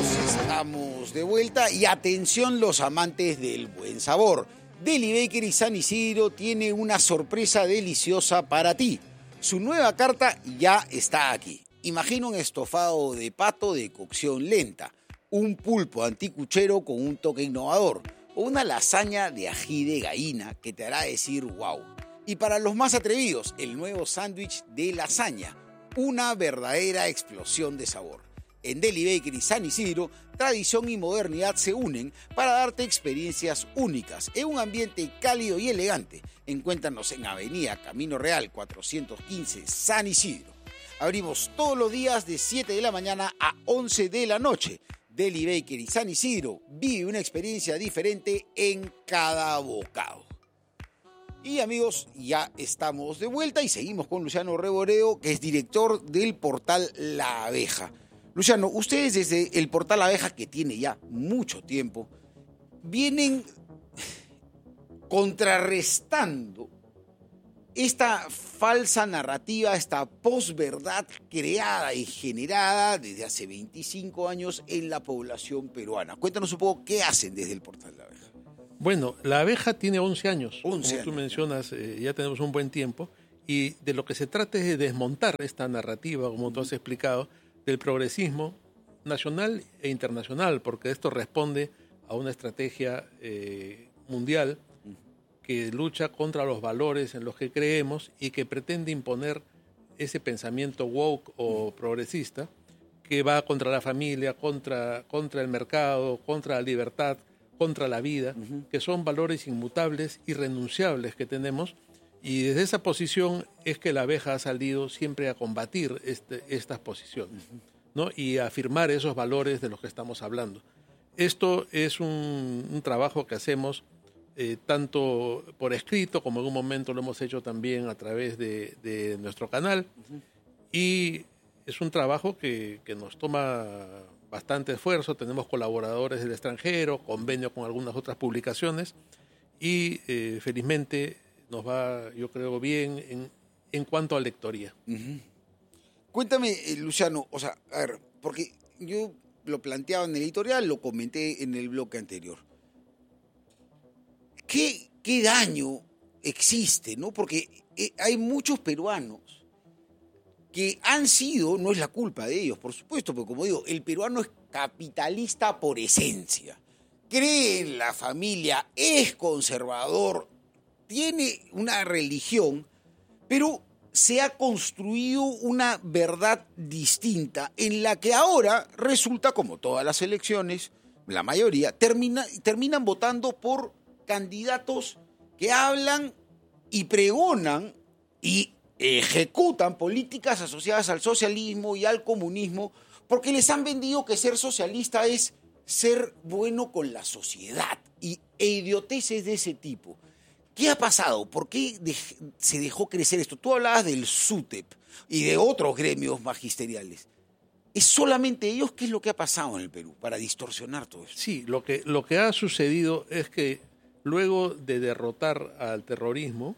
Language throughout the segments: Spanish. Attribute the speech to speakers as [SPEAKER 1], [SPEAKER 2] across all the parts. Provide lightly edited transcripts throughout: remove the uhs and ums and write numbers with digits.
[SPEAKER 1] Estamos de vuelta y atención los amantes del buen sabor. Deli Bakery San Isidro tiene una sorpresa deliciosa para ti. Su nueva carta ya está aquí. Imagina un estofado de pato de cocción lenta, un pulpo anticuchero con un toque innovador o una lasaña de ají de gallina que te hará decir wow. Y para los más atrevidos, el nuevo sándwich de lasaña, una verdadera explosión de sabor. En Deli Bakery San Isidro, tradición y modernidad se unen para darte experiencias únicas en un ambiente cálido y elegante. Encuéntranos en Avenida Camino Real 415 San Isidro. Abrimos todos los días de 7 de la mañana a 11 de la noche. Deli Bakery San Isidro vive una experiencia diferente en cada bocado. Y amigos, ya estamos de vuelta y seguimos con Luciano Reboreo, que es director del portal La Abeja. Luciano, ustedes desde el portal La Abeja, que tiene ya mucho tiempo, vienen contrarrestando esta falsa narrativa, esta posverdad creada y generada desde hace 25 años en la población peruana. Cuéntanos un poco qué hacen desde el portal La Abeja.
[SPEAKER 2] Bueno, La Abeja tiene 11 años.
[SPEAKER 1] 11
[SPEAKER 2] como tú mencionas, ya tenemos un buen tiempo. Y de lo que se trata es de desmontar esta narrativa, como tú has explicado, del progresismo nacional e internacional, porque esto responde a una estrategia mundial que lucha contra los valores en los que creemos y que pretende imponer ese pensamiento woke o progresista que va contra la familia, contra el mercado, contra la libertad, contra la vida, que son valores inmutables, irrenunciables que tenemos. Y desde esa posición es que La Abeja ha salido siempre a combatir estas posiciones, ¿no? Y a afirmar esos valores de los que estamos hablando. Esto es un trabajo que hacemos tanto por escrito, como en un momento lo hemos hecho también a través de nuestro canal. Y es un trabajo que nos toma bastante esfuerzo. Tenemos colaboradores del extranjero, convenio con algunas otras publicaciones y felizmente nos va, yo creo, bien en cuanto a lectoría.
[SPEAKER 1] Cuéntame, Luciano, o sea, a ver, porque yo lo planteaba en el editorial, lo comenté en el bloque anterior. ¿Qué daño existe, no? Porque hay muchos peruanos que han sido, no es la culpa de ellos, por supuesto, porque como digo, el peruano es capitalista por esencia. Cree en la familia, es conservador, tiene una religión, pero se ha construido una verdad distinta en la que ahora resulta, como todas las elecciones, la mayoría, terminan votando por candidatos que hablan y pregonan y ejecutan políticas asociadas al socialismo y al comunismo porque les han vendido que ser socialista es ser bueno con la sociedad e idioteces de ese tipo. ¿Qué ha pasado? ¿Por qué se dejó crecer esto? Tú hablabas del SUTEP y de otros gremios magisteriales. ¿Es solamente ellos? ¿Qué es lo que ha pasado en el Perú para distorsionar todo esto?
[SPEAKER 2] Sí, lo que ha sucedido es que luego de derrotar al terrorismo,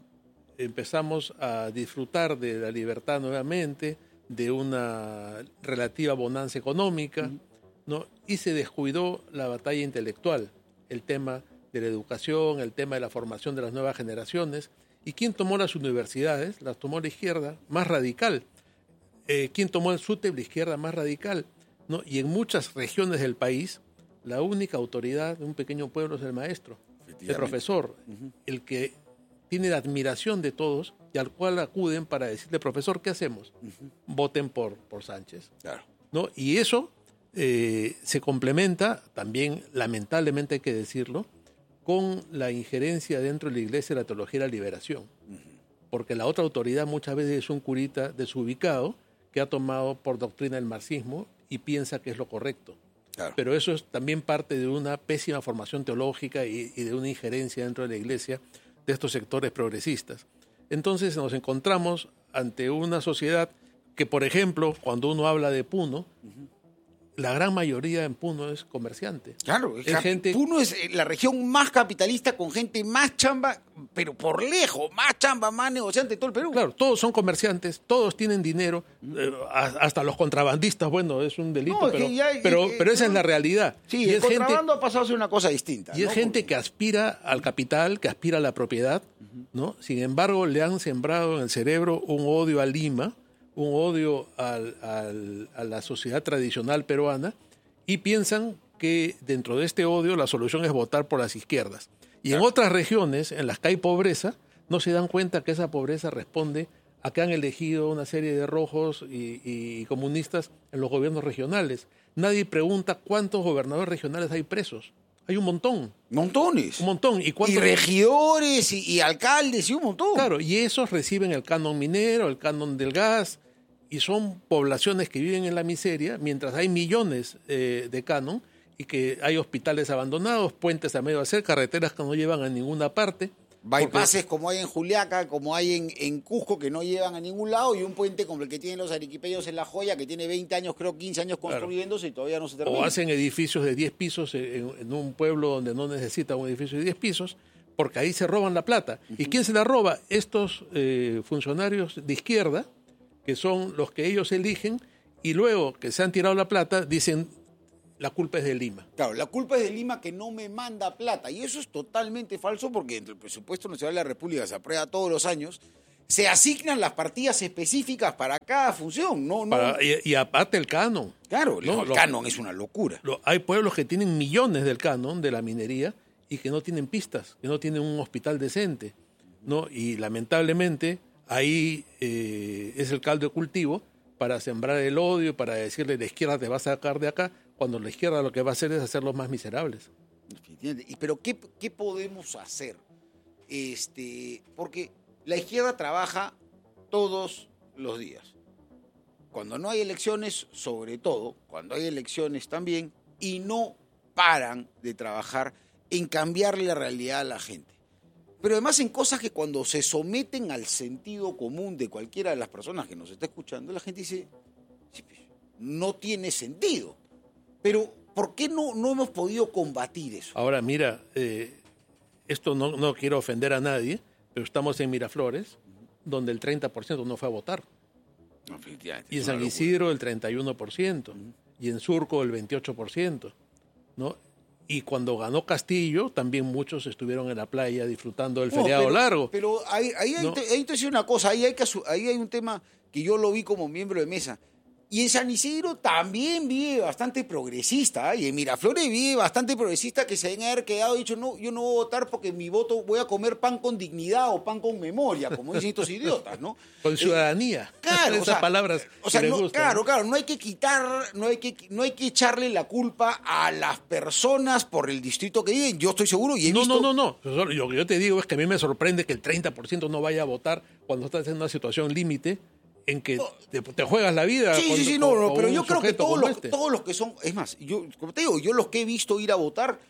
[SPEAKER 2] empezamos a disfrutar de la libertad nuevamente, de una relativa bonanza económica, ¿no? Y se descuidó la batalla intelectual, el tema de la educación, el tema de la formación de las nuevas generaciones. ¿Y quién tomó las universidades? Las tomó la izquierda más radical. ¿Quién tomó el SUTEP? La izquierda más radical, ¿no? Y en muchas regiones del país, la única autoridad de un pequeño pueblo es el maestro, el profesor, el que tiene la admiración de todos y al cual acuden para decirle, profesor, ¿qué hacemos? Voten por Sánchez.
[SPEAKER 1] Claro.
[SPEAKER 2] ¿No? Y eso se complementa también, lamentablemente hay que decirlo, con la injerencia dentro de la Iglesia de la teología de la liberación. Porque la otra autoridad muchas veces es un curita desubicado que ha tomado por doctrina el marxismo y piensa que es lo correcto.
[SPEAKER 1] Claro.
[SPEAKER 2] Pero eso es también parte de una pésima formación teológica y de una injerencia dentro de la Iglesia de estos sectores progresistas. Entonces nos encontramos ante una sociedad que, por ejemplo, cuando uno habla de Puno, la gran mayoría en Puno es comerciante.
[SPEAKER 1] Claro,
[SPEAKER 2] gente...
[SPEAKER 1] Puno es la región más capitalista con gente más chamba, pero por lejos, más chamba, más negociante de todo el Perú.
[SPEAKER 2] Claro, todos son comerciantes, todos tienen dinero, hasta los contrabandistas, bueno, es un delito,
[SPEAKER 1] No,
[SPEAKER 2] pero esa es la realidad.
[SPEAKER 1] Sí,
[SPEAKER 2] y
[SPEAKER 1] el
[SPEAKER 2] es
[SPEAKER 1] contrabando ha pasado a ser una cosa distinta.
[SPEAKER 2] Y es gente que aspira al capital, que aspira a la propiedad, ¿no? Sin embargo, le han sembrado en el cerebro un odio a Lima, un odio a la sociedad tradicional peruana, y piensan que dentro de este odio la solución es votar por las izquierdas. Y en otras regiones en las que hay pobreza, no se dan cuenta que esa pobreza responde a que han elegido una serie de rojos y comunistas en los gobiernos regionales. Nadie pregunta cuántos gobernadores regionales hay presos. Hay un montón.
[SPEAKER 1] Montones.
[SPEAKER 2] Un montón.
[SPEAKER 1] Y regidores y alcaldes y un montón.
[SPEAKER 2] Claro, y esos reciben el canon minero, el canon del gas, y son poblaciones que viven en la miseria, mientras hay millones de canon, y que hay hospitales abandonados, puentes a medio hacer, carreteras que no llevan a ninguna parte.
[SPEAKER 1] Bypasses como hay en Juliaca, como hay en Cusco, que no llevan a ningún lado, y un puente como el que tienen los arequipeños en La Joya, que tiene 20 años, creo 15 años construyéndose, y todavía no se termina.
[SPEAKER 2] O hacen edificios de 10 pisos en un pueblo donde no necesita un edificio de 10 pisos, porque ahí se roban la plata. ¿Y quién se la roba? Estos funcionarios de izquierda, que son los que ellos eligen, y luego que se han tirado la plata, dicen, la culpa es de Lima.
[SPEAKER 1] Claro, la culpa es de Lima que no me manda plata. Y eso es totalmente falso porque entre el presupuesto nacional de la República se aprueba todos los años. Se asignan las partidas específicas para cada función.
[SPEAKER 2] Y aparte el canon.
[SPEAKER 1] Claro, el canon es una locura.
[SPEAKER 2] Hay pueblos que tienen millones del canon de la minería y que no tienen pistas, que no tienen un hospital decente, ¿no? Y lamentablemente ahí es el caldo de cultivo para sembrar el odio, para decirle la izquierda te va a sacar de acá, cuando la izquierda lo que va a hacer es hacerlos más miserables.
[SPEAKER 1] Pero ¿qué podemos hacer? Porque la izquierda trabaja todos los días. Cuando no hay elecciones, sobre todo, cuando hay elecciones también, y no paran de trabajar en cambiarle la realidad a la gente. Pero además en cosas que cuando se someten al sentido común de cualquiera de las personas que nos está escuchando, la gente dice, sí, no tiene sentido. Pero ¿por qué no hemos podido combatir eso?
[SPEAKER 2] Ahora, mira, esto no quiero ofender a nadie, pero estamos en Miraflores, donde el 30% no fue a votar. Y en San Isidro el 31%, y en Surco el 28%, ¿no? Y cuando ganó Castillo, también muchos estuvieron en la playa disfrutando del feriado largo.
[SPEAKER 1] Pero ahí te decía una cosa, ahí hay un tema que yo lo vi como miembro de mesa. Y en San Isidro también vive bastante progresista, y en Miraflores vive bastante progresista que se deben haber quedado y dicho, no, yo no voy a votar porque mi voto voy a comer pan con dignidad o pan con memoria, como dicen estos idiotas, ¿no?
[SPEAKER 2] Con ciudadanía.
[SPEAKER 1] Claro,
[SPEAKER 2] esas palabras que les gustan.
[SPEAKER 1] Claro, no hay que echarle la culpa a las personas por el distrito que viven. Yo estoy seguro y he visto...
[SPEAKER 2] No. Lo que yo te digo es que a mí me sorprende que el 30% no vaya a votar cuando estás en una situación límite en que te juegas la vida.
[SPEAKER 1] Sí, pero yo creo que todos los que son, es más, yo, como te digo, yo los que he visto ir a votar,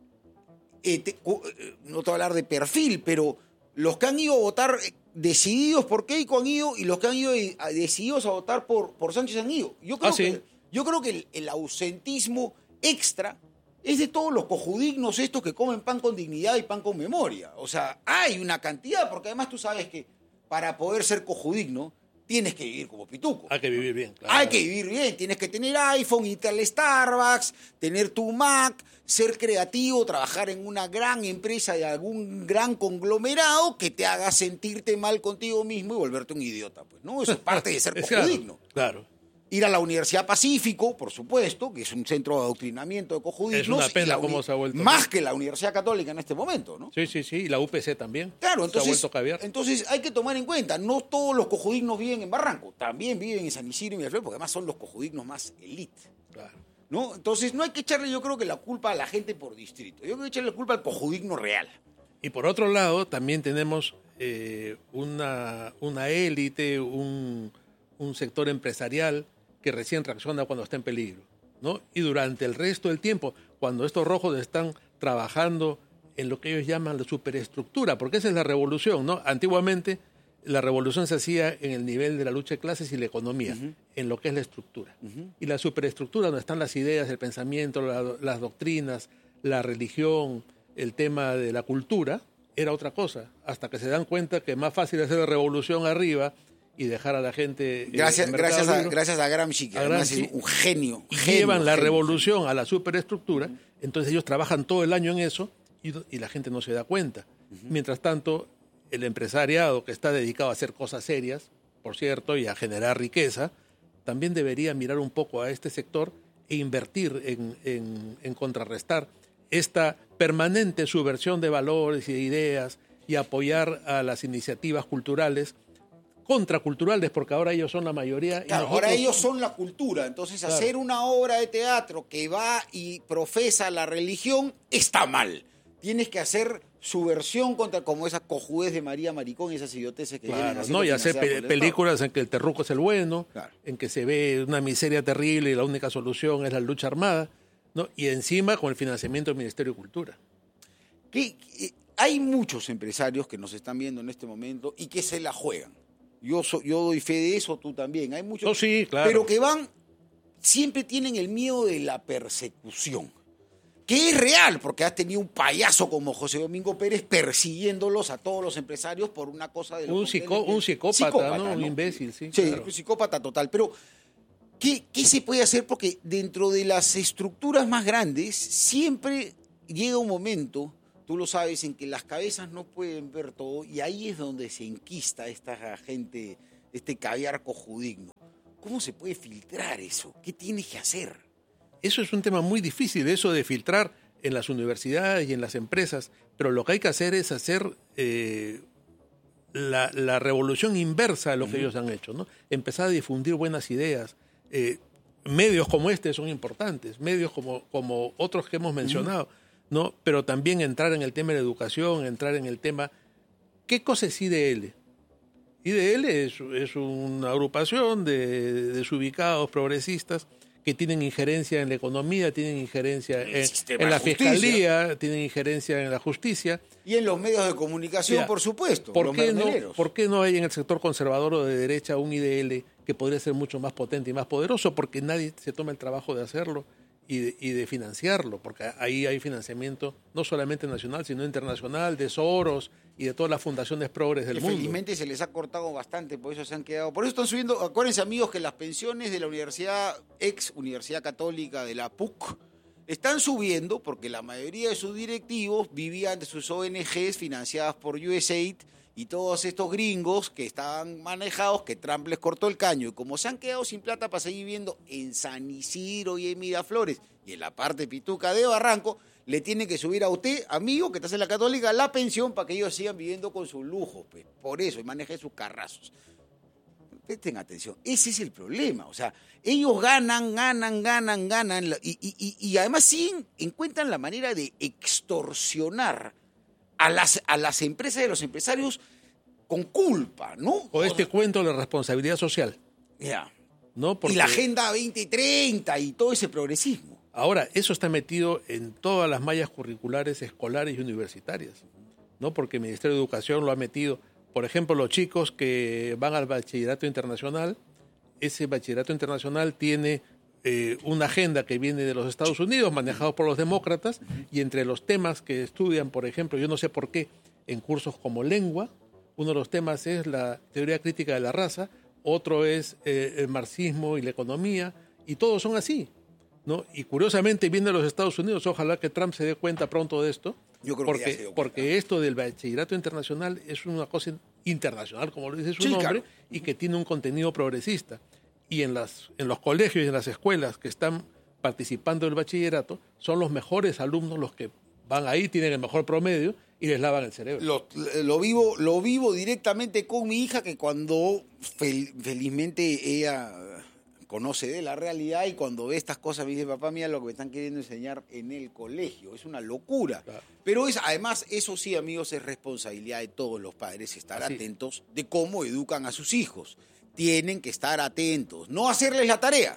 [SPEAKER 1] no te voy a hablar de perfil, pero los que han ido a votar decididos por Keiko han ido, y los que han ido decididos a votar por Sánchez han ido. Yo creo que el ausentismo extra es de todos los cojudignos estos que comen pan con dignidad y pan con memoria. O sea, hay una cantidad, porque además tú sabes que para poder ser cojudigno tienes que vivir como pituco.
[SPEAKER 2] Hay que vivir bien, claro.
[SPEAKER 1] Hay que vivir bien. Tienes que tener iPhone, irte al Starbucks, tener tu Mac, ser creativo, trabajar en una gran empresa de algún gran conglomerado que te haga sentirte mal contigo mismo y volverte un idiota. Pues, ¿no? Eso es parte de ser cojudigno.
[SPEAKER 2] Claro.
[SPEAKER 1] Ir a la Universidad Pacífico, por supuesto, que es un centro de adoctrinamiento de cojudignos.
[SPEAKER 2] Es una pena cómo se ha vuelto.
[SPEAKER 1] Más que la Universidad Católica en este momento, ¿no?
[SPEAKER 2] Sí, y la UPC también.
[SPEAKER 1] Claro,
[SPEAKER 2] se ha vuelto caviar.
[SPEAKER 1] Entonces hay que tomar en cuenta, no todos los cojudignos viven en Barranco, también viven en San Isidro y Miraflores, porque además son los cojudignos más elite.
[SPEAKER 2] Claro.
[SPEAKER 1] ¿No? Entonces no hay que echarle, yo creo que la culpa a la gente por distrito, yo creo que hay que echarle la culpa al cojudigno real.
[SPEAKER 2] Y por otro lado, también tenemos una élite, un sector empresarial que recién reacciona cuando está en peligro, ¿no? Y durante el resto del tiempo, cuando estos rojos están trabajando en lo que ellos llaman la superestructura, porque esa es la revolución, ¿no? Antiguamente la revolución se hacía en el nivel de la lucha de clases y la economía, en lo que es la estructura. Y la superestructura, donde están las ideas, el pensamiento, las doctrinas, la religión, el tema de la cultura, era otra cosa, hasta que se dan cuenta que es más fácil hacer la revolución arriba y dejar a la gente...
[SPEAKER 1] Gracias a Gramsci, que además es un genio.
[SPEAKER 2] Llevan la revolución a la superestructura, entonces ellos trabajan todo el año en eso y la gente no se da cuenta. Mientras tanto, el empresariado que está dedicado a hacer cosas serias, por cierto, y a generar riqueza, también debería mirar un poco a este sector e invertir en contrarrestar esta permanente subversión de valores y de ideas y apoyar a las iniciativas culturales, contraculturales, porque ahora ellos son la mayoría.
[SPEAKER 1] Claro, ahora ellos son la cultura, entonces claro, hacer una obra de teatro que va y profesa la religión está mal. Tienes que hacer subversión contra, como esa cojudez de María Maricón y esas idioteces que
[SPEAKER 2] claro, no, y hacer películas en que el terruco es el bueno, claro, en que se ve una miseria terrible y la única solución es la lucha armada, ¿no? Y encima con el financiamiento del Ministerio de Cultura.
[SPEAKER 1] Hay muchos empresarios que nos están viendo en este momento y que se la juegan. Yo doy fe de eso, tú también. Hay muchos,
[SPEAKER 2] sí, claro,
[SPEAKER 1] pero que siempre tienen el miedo de la persecución, que es real, porque has tenido un payaso como José Domingo Pérez persiguiéndolos a todos los empresarios por una cosa de...
[SPEAKER 2] Un psicópata, ¿no? Un imbécil, sí.
[SPEAKER 1] Sí,
[SPEAKER 2] claro.
[SPEAKER 1] Un psicópata total. Pero, ¿qué se puede hacer? Porque dentro de las estructuras más grandes siempre llega un momento, tú lo sabes, en que las cabezas no pueden ver todo y ahí es donde se enquista esta gente, este caviar cojudigno. ¿Cómo se puede filtrar eso? ¿Qué tienes que hacer?
[SPEAKER 2] Eso es un tema muy difícil, eso de filtrar en las universidades y en las empresas, pero lo que hay que hacer es hacer la revolución inversa de lo que ellos han hecho, ¿no? Empezar a difundir buenas ideas. Medios como este son importantes, medios como otros que hemos mencionado, ¿no? Pero también entrar en el tema de la educación, entrar en el tema... ¿Qué cosa es IDL? IDL es una agrupación de desubicados progresistas que tienen injerencia en la economía, tienen injerencia en la fiscalía, tienen injerencia en la justicia.
[SPEAKER 1] Y en los medios de comunicación, por supuesto.
[SPEAKER 2] ¿Por qué no hay en el sector conservador o de derecha un IDL que podría ser mucho más potente y más poderoso? Porque nadie se toma el trabajo de hacerlo y de financiarlo, porque ahí hay financiamiento no solamente nacional, sino internacional, de Soros y de todas las fundaciones progres del mundo.
[SPEAKER 1] Felizmente se les ha cortado bastante, por eso se han quedado. Por eso están subiendo, acuérdense amigos, que las pensiones de la ex Universidad Católica de la PUC, están subiendo porque la mayoría de sus directivos vivían de sus ONGs financiadas por USAID y todos estos gringos que estaban manejados, que Trump les cortó el caño. Y como se han quedado sin plata para seguir viviendo en San Isidro y en Miraflores y en la parte pituca de Barranco, le tienen que subir a usted, amigo, que estás en la Católica, la pensión para que ellos sigan viviendo con sus lujos. Pues. Por eso, y manejen sus carrazos. Presten atención, ese es el problema. O sea, ellos ganan, y además sí encuentran la manera de extorsionar a las empresas y a los empresarios con culpa, ¿no?
[SPEAKER 2] O este cuento de la responsabilidad social.
[SPEAKER 1] Ya.
[SPEAKER 2] ¿No?
[SPEAKER 1] Y la Agenda 2030 y todo ese progresismo.
[SPEAKER 2] Ahora, eso está metido en todas las mallas curriculares escolares y universitarias, ¿no? Porque el Ministerio de Educación lo ha metido. Por ejemplo, los chicos que van al bachillerato internacional, ese bachillerato internacional tiene una agenda que viene de los Estados Unidos, manejado por los demócratas, y entre los temas que estudian, por ejemplo, yo no sé por qué, en cursos como lengua, uno de los temas es la teoría crítica de la raza, otro es el marxismo y la economía, y todos son así, ¿no? Y curiosamente viene de los Estados Unidos, ojalá que Trump se dé cuenta pronto de esto,
[SPEAKER 1] yo creo que ya se dio cuenta.
[SPEAKER 2] Porque esto del bachillerato internacional es una cosa internacional, como lo dice su nombre, claro, y que tiene un contenido progresista. Y en los colegios y en las escuelas que están participando del bachillerato, son los mejores alumnos los que van ahí, tienen el mejor promedio y les lavan el cerebro.
[SPEAKER 1] Lo vivo directamente con mi hija, que cuando felizmente ella conoce de la realidad y cuando ve estas cosas me dice, papá, mira lo que me están queriendo enseñar en el colegio, es una locura. Claro. Pero además, eso sí, amigos, es responsabilidad de todos los padres estar atentos de cómo educan a sus hijos. Tienen que estar atentos, no hacerles la tarea,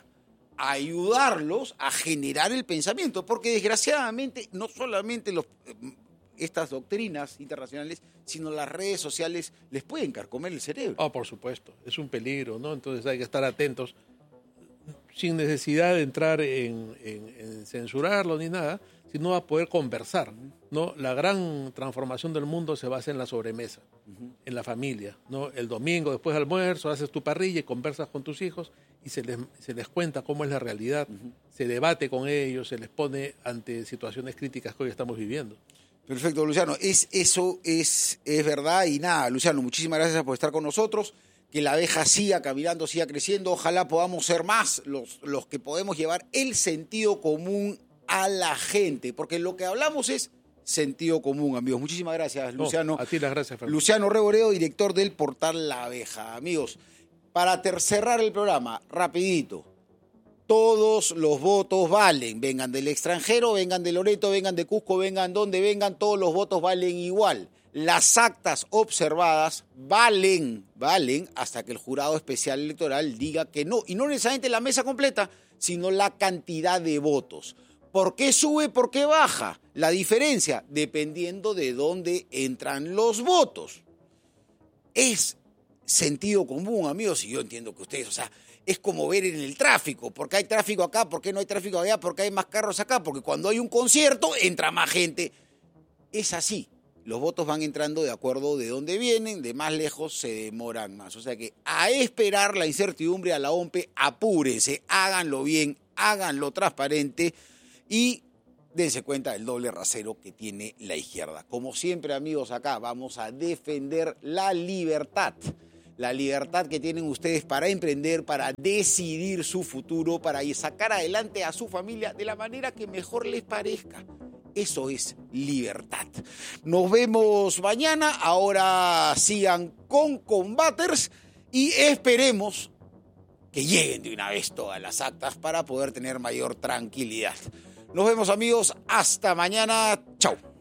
[SPEAKER 1] ayudarlos a generar el pensamiento, porque desgraciadamente no solamente estas doctrinas internacionales, sino las redes sociales les pueden carcomer el cerebro.
[SPEAKER 2] Por supuesto, es un peligro, ¿no? Entonces hay que estar atentos, sin necesidad de entrar en censurarlo ni nada, sino a poder conversar, ¿no? La gran transformación del mundo se basa en la sobremesa, en la familia, ¿no? El domingo, después del almuerzo, haces tu parrilla y conversas con tus hijos y se les cuenta cómo es la realidad, se debate con ellos, se les pone ante situaciones críticas que hoy estamos viviendo.
[SPEAKER 1] Perfecto, Luciano. Eso es verdad. Y nada, Luciano, muchísimas gracias por estar con nosotros. Que la abeja siga caminando, siga creciendo. Ojalá podamos ser más los que podemos llevar el sentido común a la gente. Porque lo que hablamos es sentido común, amigos. Muchísimas gracias, Luciano.
[SPEAKER 2] A ti las gracias, Fernando.
[SPEAKER 1] Luciano Reboreo, director del portal La Abeja. Amigos, para cerrar el programa, rapidito. Todos los votos valen, vengan del extranjero, vengan de Loreto, vengan de Cusco, vengan donde vengan, todos los votos valen igual. Las actas observadas valen hasta que el jurado especial electoral diga que no. Y no necesariamente la mesa completa, sino la cantidad de votos. ¿Por qué sube? ¿Por qué baja? La diferencia, dependiendo de dónde entran los votos. Es sentido común, amigos, y yo entiendo que ustedes, es como ver en el tráfico, porque hay tráfico acá, porque no hay tráfico allá, porque hay más carros acá, porque cuando hay un concierto entra más gente. Es así, los votos van entrando de acuerdo de dónde vienen, de más lejos se demoran más. O sea que a esperar la incertidumbre a la OMPE, apúrense, háganlo bien, háganlo transparente y dense cuenta del doble rasero que tiene la izquierda. Como siempre, amigos, acá vamos a defender la libertad que tienen ustedes para emprender, para decidir su futuro, para sacar adelante a su familia de la manera que mejor les parezca. Eso es libertad. Nos vemos mañana. Ahora sigan con Combaters y esperemos que lleguen de una vez todas las actas para poder tener mayor tranquilidad. Nos vemos, amigos. Hasta mañana. Chau.